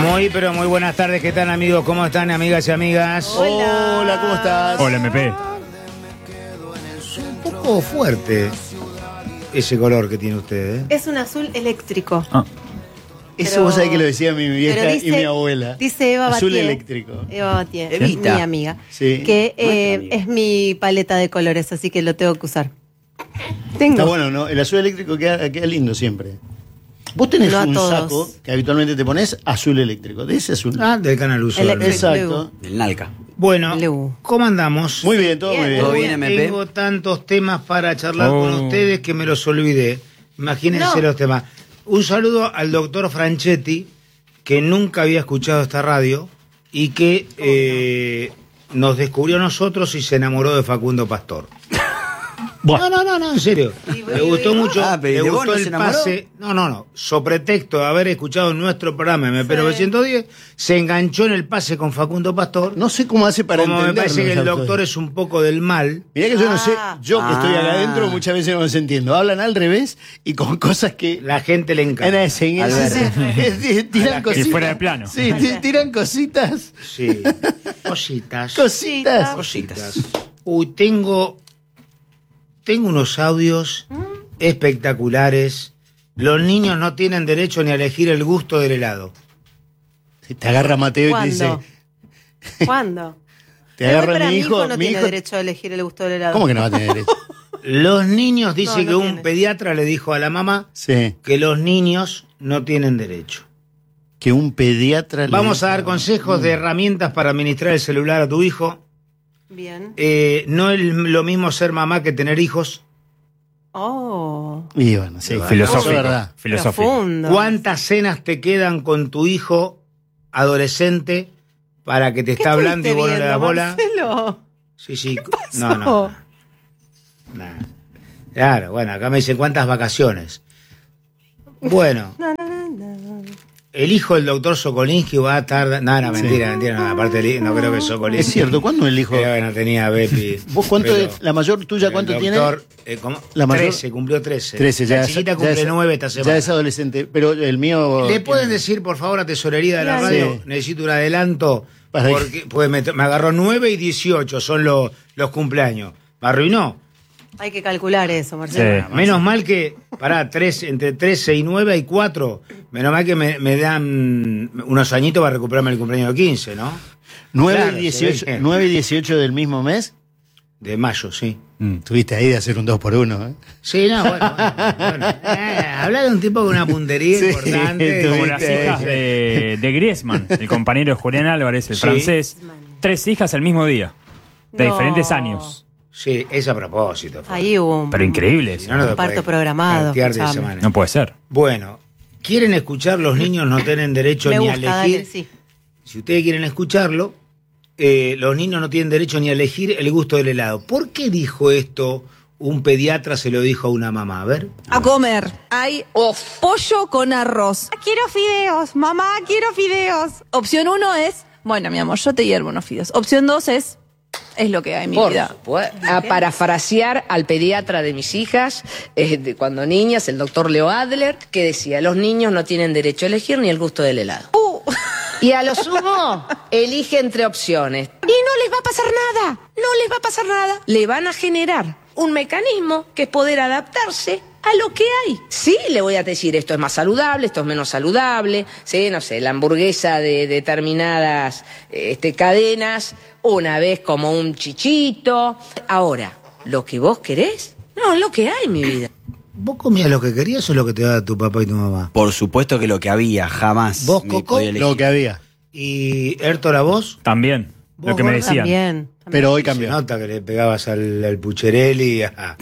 Pero muy buenas tardes, ¿qué tal amigos? ¿Cómo están amigas y amigas? Hola. Hola, ¿cómo estás? Hola, MP. Un poco fuerte ese color que tiene usted, ¿eh? Es un azul eléctrico. Eso Pero- vos sabés que lo decía mi vieja pero y mi abuela. Dice Eva Azul Batier, eléctrico. Eva Batier, Evita. mi amiga, Sí. que Nuestra amiga. es mi paleta de colores, así que lo tengo que usar. Tengo. Está bueno, ¿no? El azul eléctrico queda lindo siempre. Vos tenés No a un todos. saco que habitualmente te pones azul eléctrico. De ese azul. Ah, del Canal Uso. Electric Exacto. Del Nalca. Bueno, Blue. ¿cómo andamos? Muy bien, todo muy bien. Todo bien, MP. Tengo tantos temas para charlar con Oh. ustedes que me los olvidé. Imagínense No. los temas. Un saludo al doctor Franchetti, que nunca había escuchado esta radio y que nos descubrió a nosotros y se enamoró de Facundo Pastor. No, en serio. Le gustó mucho. Ah, pero ¿y le de vos gustó no el se enamoró? pase. No. So pretexto de haber escuchado nuestro programa MP 910, se enganchó en el pase con Facundo Pastor. No sé cómo hace para Como me entendernos. parece que el a todos. doctor es un poco del mal. Mirá que yo no sé, yo que estoy acá Ah. adentro muchas veces no los entiendo. Hablan al revés y con cosas que... La gente le encanta. Tiran cositas. Y fuera de plano. Sí, tiran cositas. Sí. Cositas. Cositas. Uy, tengo unos audios espectaculares. Los niños no tienen derecho ni a elegir el gusto del helado. Te agarra Mateo y te ¿Cuándo? dice... ¿Cuándo? Te agarra Pero mi hijo. no mi tiene hijo- derecho a elegir el gusto del helado. ¿Cómo que no va a tener derecho? Los niños, dice No que un tiene. pediatra le dijo a la mamá Sí. que los niños no tienen derecho. Que un pediatra... le Vamos a dijo- dar consejos de herramientas para administrar el celular a tu hijo. Bien. No es lo mismo ser mamá que tener hijos. Oh. Y bueno, sí. Filosófico. Eso es verdad. Filosófico. Profundo. ¿Cuántas cenas te quedan con tu hijo adolescente para que te está hablando y vos no le das bola? Marcelo? Sí. No. Claro, bueno, acá me dicen cuántas vacaciones. Bueno, el hijo del doctor Sokolinsky va a tardar. No, mentira, no, aparte no creo que Sokolinsky. Es cierto, ¿cuándo el hijo? Creo que no tenía Bepi. ¿Vos cuánto Pero- es? ¿La mayor tuya cuánto el tiene? doctor, ¿cómo? La mayor- 13, cumplió 13. 13, ya La es- chiquita ya cumple es- 9 esta semana. Ya es adolescente, pero el mío... ¿Le pueden decir, por favor, a Tesorería de la Claro. radio? Sí. Necesito un adelanto. Para Porque pues me agarró 9 y 18, son los cumpleaños. Me arruinó. Hay que calcular eso, Marcelo. Sí. Menos mal que, entre 13 y 9 hay 4. Menos mal que me dan unos añitos para recuperarme el cumpleaños de 15, ¿no? 9 Claro, y 18, se ve. 9 y 18 del mismo mes. De mayo, sí. Tuviste ahí de hacer un 2 por 1, ¿eh? Sí, no, bueno. Habla de un tipo con una puntería Sí, importante. tú Como las viste, hijas de Griezmann, el compañero de Julián Álvarez, el Sí. francés. 3 hijas el mismo día, de No. diferentes años. Sí, es a propósito. Ahí hubo un, Pero increíble Si eso. no, no te un parto puedes programado. cartear de esa escuchame. manera. No puede ser. Bueno, ¿quieren escuchar? Los niños no tienen derecho Me ni gusta, a elegir. dale, sí. Si ustedes quieren escucharlo, los niños no tienen derecho ni a elegir el gusto del helado. ¿Por qué dijo esto un pediatra, se lo dijo a una mamá? A ver. A comer. Hay pollo con arroz. Quiero fideos, mamá, quiero fideos. Opción 1 es, bueno, mi amor, yo te hiervo unos fideos. Opción 2 es lo que hay, mi Por vida. supuesto. A parafrasear al pediatra de mis hijas, cuando niñas, el doctor Leo Adler, que decía, los niños no tienen derecho a elegir ni el gusto del helado. Y a lo sumo, elige entre opciones. Y no les va a pasar nada, no les va a pasar nada. Le van a generar un mecanismo que es poder adaptarse a lo que hay. Sí, le voy a decir, esto es más saludable, esto es menos saludable, sí, no sé, la hamburguesa de determinadas cadenas, una vez como un chichito. Ahora, lo que vos querés, no, es lo que hay, mi vida. ¿Vos comías lo que querías o lo que te daba tu papá y tu mamá? Por supuesto que lo que había, jamás. ¿Vos, me Coco? podía elegir. Lo que había. ¿Y Hértor a vos? También, Vos, lo que me Gorda, decían. También. Pero hoy Se cambió. nota que le pegabas al pucherelli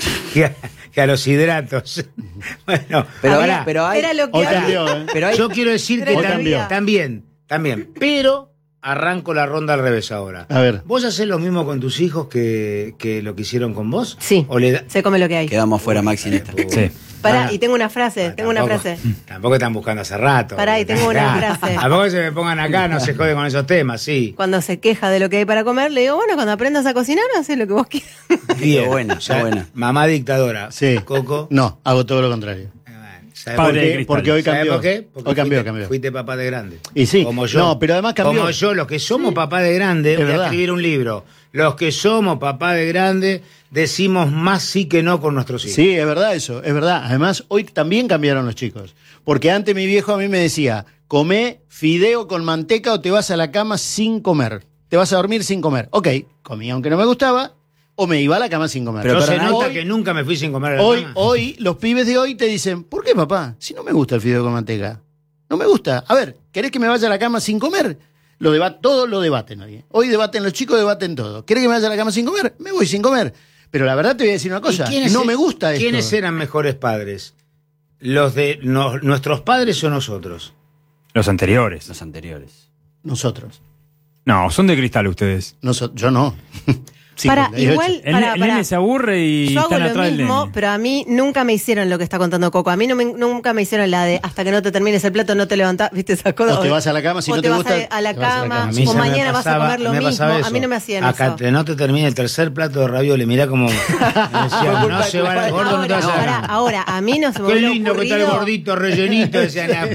y a los hidratos. Bueno, Pero, ahora, pero hay, Era lo que Hoy había. cambió, ¿eh? pero hay- yo quiero decir que Hoy cambió. también, pero arranco la ronda al revés ahora. A ver. ¿Vos haces lo mismo con tus hijos que lo que hicieron con vos? Sí. ¿O le da- Se come lo que hay. quedamos fuera, Maxi, en esta. Sí. Pará, Ah. y tengo una frase, tengo una Tampoco- frase. Tampoco están buscando hace rato. Pará, y tengo una Acá. frase. Tampoco se me pongan acá, no se jode con esos temas, sí. Cuando se queja de lo que hay para comer, le digo, bueno, cuando aprendas a cocinar, haces lo que vos quieras. Bien. Está buena, O sea, está buena. Mamá dictadora. Sí. Coco. No, hago todo lo contrario. ¿Sabes Padre por de qué? cristal. Porque hoy ¿Sabes cambió. por qué? Porque Hoy cambió, fuiste, cambió. fuiste papá de grande. Y sí. Como yo. No, pero además cambió. Como yo, los que somos papá de grande, Es voy a verdad. escribir un libro. Los que somos papá de grande, decimos más sí que no con nuestros hijos. Sí, es verdad eso, es verdad. Además, hoy también cambiaron los chicos. Porque antes mi viejo a mí me decía, comé fideo con manteca o te vas a la cama sin comer. Te vas a dormir sin comer. Ok, comía aunque no me gustaba, o me iba a la cama sin comer. Pero se perdona, nota hoy- que nunca me fui sin comer a la Hoy, cama. hoy, los pibes de hoy te dicen, ¿por qué, papá? Si no me gusta el fideo con manteca. No me gusta. A ver, ¿querés que me vaya a la cama sin comer? Todo lo debaten hoy. Hoy debaten los chicos, debaten todo. ¿Querés que me vaya a la cama sin comer? Me voy sin comer. Pero la verdad te voy a decir una cosa, ¿Y quiénes no me gusta esto. ¿Quiénes eran mejores padres? ¿Los de nuestros padres o nosotros? Los anteriores. Los anteriores. Nosotros. No, son de cristal ustedes. Yo no. Para, 58. igual, El, para, el nene se aburre y yo hago están lo atrás del mismo, nene. pero a mí nunca me hicieron lo que está contando Coco. A mí nunca me hicieron la de hasta que no te termines el plato no te levantás, ¿viste esas cosas? O te vas a la cama, si o no te te vas gusta, a la te vas a la cama, cama. A mí o se me mañana vas a pasaba- comer lo me mismo. pasaba A eso. mí no me hacían Acá eso. que no te termine el tercer plato de ravioli, mirá como me decían, no se va el gordo, no te vas a la cama. Ahora, a mí no se me Qué hubiera lindo que está el ocurrido- gordito rellenito, decían. A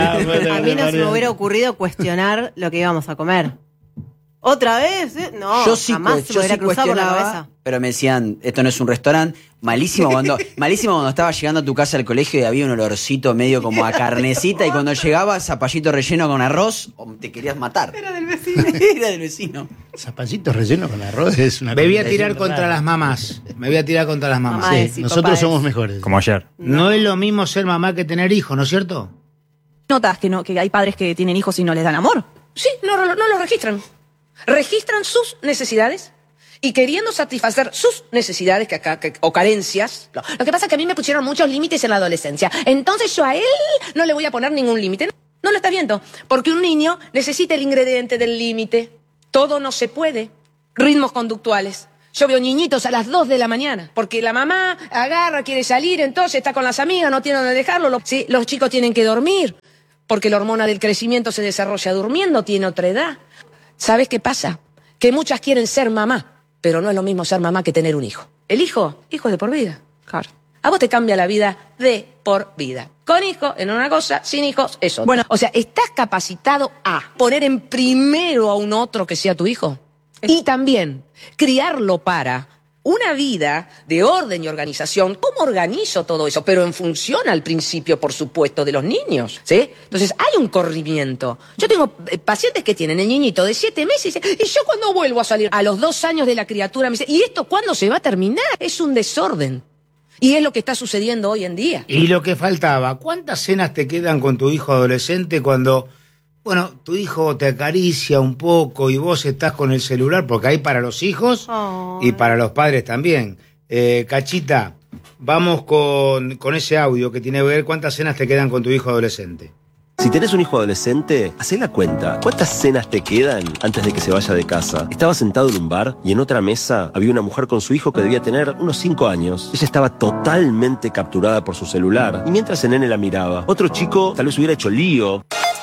mí no se me hubiera ocurrido cuestionar lo que íbamos a comer. ¿Otra vez? No, yo sí, jamás se me hubiera cruzado por la cuestionaba, cabeza. pero me decían, esto no es un restaurante. Malísimo cuando estaba llegando a tu casa al colegio y había un olorcito medio como a carnecita y cuando llegabas zapallito relleno con arroz, te querías matar. Era del vecino. Era del vecino. Zapallito relleno con arroz es una Me voy a combinación tirar contra rara. las mamás. Me voy a tirar contra las mamás. Mamá Sí, es y nosotros papá es. somos mejores. Como ayer. No es lo mismo ser mamá que tener hijos, ¿no es cierto? ¿Notas que no, que hay padres que tienen hijos y no les dan amor? Sí, no lo registran. Registran sus necesidades y queriendo satisfacer sus necesidades o carencias. Lo que pasa es que a mí me pusieron muchos límites en la adolescencia. Entonces yo a él no le voy a poner ningún límite. No lo estás viendo. Porque un niño necesita el ingrediente del límite. Todo no se puede. Ritmos conductuales. Yo veo niñitos a las 2 de la mañana, porque la mamá agarra, quiere salir, entonces está con las amigas, no tiene dónde dejarlo. Sí, los chicos tienen que dormir, porque la hormona del crecimiento se desarrolla durmiendo, tiene otra edad. ¿Sabes qué pasa? Que muchas quieren ser mamá, pero no es lo mismo ser mamá que tener un hijo. El hijo es de por vida. Claro. A vos te cambia la vida de por vida. Con hijo en una cosa, sin hijos es otra. Bueno, o sea, ¿estás capacitado a poner en primero a un otro que sea tu hijo? Y también criarlo para una vida de orden y organización. ¿Cómo organizo todo eso? Pero en función al principio, por supuesto, de los niños, ¿sí? Entonces, hay un corrimiento. Yo tengo pacientes que tienen el niñito de 7 meses y yo cuando vuelvo a salir a los 2 años de la criatura me dice, ¿y esto cuándo se va a terminar? Es un desorden. Y es lo que está sucediendo hoy en día. Y lo que faltaba, ¿cuántas cenas te quedan con tu hijo adolescente cuando, bueno, tu hijo te acaricia un poco y vos estás con el celular? Porque hay para los hijos y para los padres también. Cachita, vamos con ese audio que tiene que ver cuántas cenas te quedan con tu hijo adolescente. Si tenés un hijo adolescente, hacé la cuenta. ¿Cuántas cenas te quedan antes de que se vaya de casa? Estaba sentado en un bar y en otra mesa había una mujer con su hijo que debía tener unos 5 años. Ella estaba totalmente capturada por su celular y mientras el nene la miraba, otro chico tal vez hubiera hecho lío.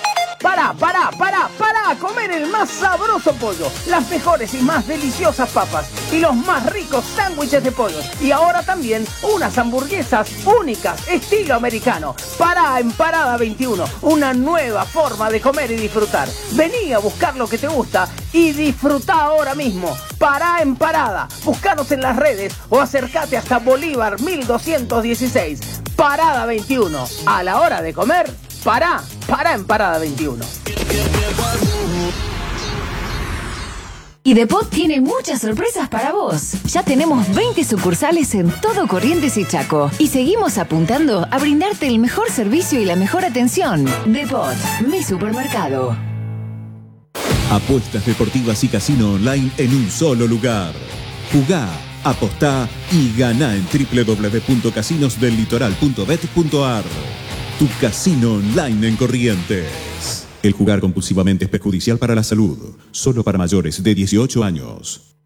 Para comer el más sabroso pollo, las mejores y más deliciosas papas y los más ricos sándwiches de pollo. Y ahora también unas hamburguesas únicas, estilo americano. Pará en Parada 21, una nueva forma de comer y disfrutar. Vení a buscar lo que te gusta y disfrutá ahora mismo. Pará en Parada, buscanos en las redes o acércate hasta Bolívar 1216. Parada 21, a la hora de comer, pará en Parada 21. Y Depot tiene muchas sorpresas para vos. Ya tenemos 20 sucursales en todo Corrientes y Chaco. Y seguimos apuntando a brindarte el mejor servicio y la mejor atención. Depot, mi supermercado. Apuestas deportivas y casino online en un solo lugar. Jugá, apostá y ganá en www.casinosdellitoral.bet.ar. Tu casino online en Corrientes. El jugar compulsivamente es perjudicial para la salud. Solo para mayores de 18 años.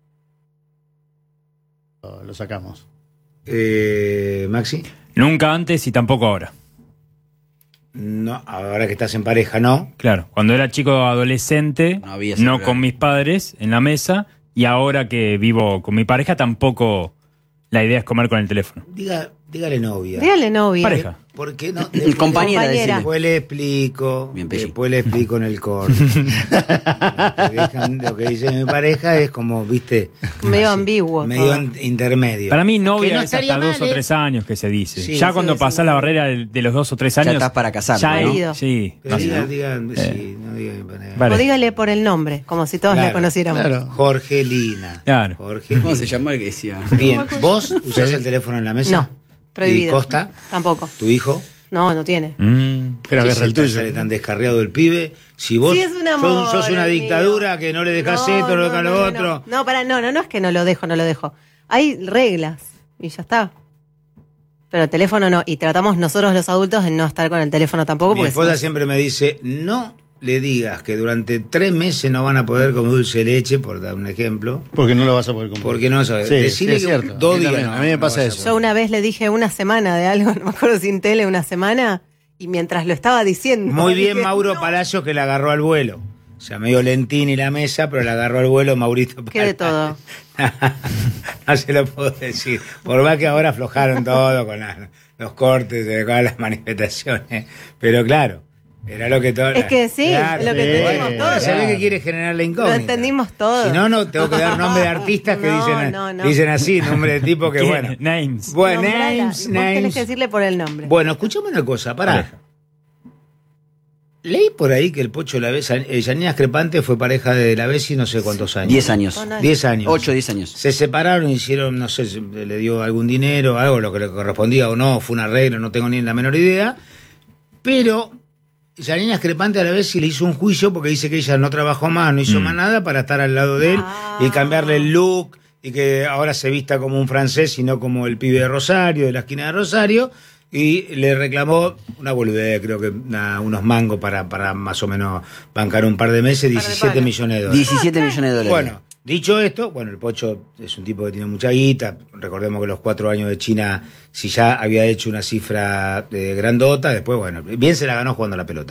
Lo sacamos. Maxi. Nunca antes y tampoco ahora. No, ahora que estás en pareja, ¿no? Claro, cuando era chico adolescente, No había no celular. con mis padres en la mesa, y ahora que vivo con mi pareja tampoco la idea es comer con el teléfono. Diga, Dígale novia. Dígale novia. Pareja. ¿Por qué no? Compañera, decirle. Después le explico. Bien, Pelli. Después le explico en el corte. Lo que dice mi pareja es como, viste, Medio ambiguo. medio intermedio. Para mí, Que novia no es hasta estaría 2 o mal, 3 años que se dice. Sí, ya sí, cuando sí, pasás sí. la barrera de los 2 o 3 años. Ya estás para casarte, ya ¿no? Sí. Pero no sé, ¿no? digan, sí, no digan mi pareja. Vale. O dígale por el nombre, como si todos la Claro, conociéramos. Claro. Jorgelina. Claro. Jorgelina. ¿Cómo se llamó el que decía? Bien, ¿vos usás el teléfono en la mesa? No, prohibido. ¿Y Costa? Tampoco. ¿Tu hijo? No, no tiene. Pero agarra el tuyo. Sale tan descarriado el pibe. Si vos Sí, es un amor, sos una el dictadura que no le dejás esto, no le dejás lo otro. No es que no lo dejo. Hay reglas y ya está. Pero el teléfono no. Y tratamos nosotros los adultos de no estar con el teléfono tampoco. Mi Porque esposa si no- siempre me dice, no le digas que durante 3 meses no van a poder comer dulce de leche, por dar un ejemplo. Porque no lo vas a poder comprar. Porque no sabes. Sí, Decirle sí, es que cierto. 2 A mí días. también, a mí me pasa vas a eso. Yo una vez le dije una semana de algo, no me acuerdo, sin tele, una semana, y mientras lo estaba diciendo. Muy bien, dije, Mauro no, Palacios, que la agarró al vuelo. O sea, medio Lentini la mesa, pero la agarró al vuelo Maurito ¿Qué de todo? No se lo puedo decir. Por más que ahora aflojaron todo con los cortes, con las manifestaciones. Pero claro, era lo que todo. Es que sí, Claro, lo que sí. entendimos todos. Se ve que quiere generar la incógnita. Lo entendimos todo. Si no, no tengo que dar nombre de artistas que No. dicen así, nombre de tipo que ¿Qué? bueno. Names. Bueno, Nombrala. names, Vos tenés names. que decirle por el nombre. Bueno, escuchame una cosa, pará. Leí por ahí que el Pocho Lavesi, Yanina Crepante fue pareja de Lavesi no sé cuántos años. 10 años. 10 años. 8, 10 años. Se separaron, hicieron, no sé, le dio algún dinero, algo lo que le correspondía o no, fue un arreglo, no tengo ni la menor idea. Pero Yanina Crepante a Lavesi le hizo un juicio porque dice que ella no trabajó más, no hizo más nada para estar al lado de él y cambiarle el look y que ahora se vista como un francés y no como el pibe de Rosario, de la esquina de Rosario. Y le reclamó una boludez, creo que unos mangos para más o menos bancar un par de meses, 17 millones de dólares. 17 millones de dólares. Bueno, dicho esto, bueno, el Pocho es un tipo que tiene mucha guita. Recordemos que los 4 años de China, si ya había hecho una cifra grandota, después, bueno, bien se la ganó jugando a la pelota.